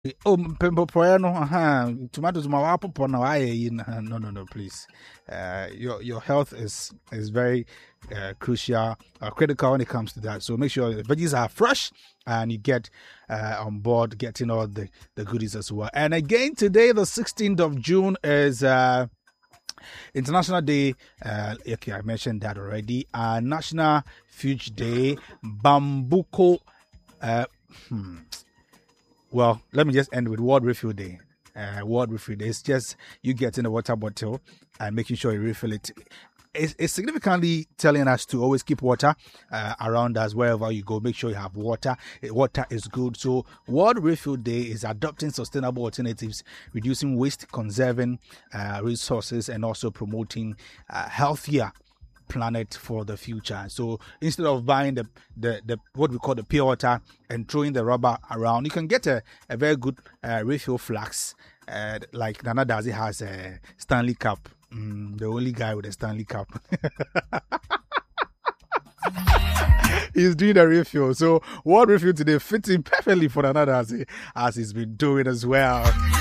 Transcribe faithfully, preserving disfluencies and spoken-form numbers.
Oh, pempo poeno, uh-huh. Tomatoes mawapo na waye no no no please. Uh your your health is is very uh, crucial, uh, critical when it comes to that. So make sure the veggies are fresh and you get uh, on board getting all the, the goodies as well. And again, today, the sixteenth of June, is uh International Day. Uh, okay, I mentioned that already. Uh, National Fuge Day, Bambuko. Uh, hmm. Well, let me just end with World Refill Day. Uh, World Refill Day. It's just you getting a water bottle and making sure you refill it. It's, it's significantly telling us to always keep water uh, around us wherever you go. Make sure you have water. Water is good. So World Refill Day is adopting sustainable alternatives, reducing waste, conserving uh, resources, and also promoting uh, healthier planet for the future. So instead of buying the, the, the what we call the pure water and throwing the rubber around, you can get a, a very good uh, refill flask. Uh, like Nana Dazi has a Stanley Cup. Mm, the only guy with a Stanley Cup. He's doing a refill. So World Refill today fits in perfectly for Nana Dazi, as he's been doing as well.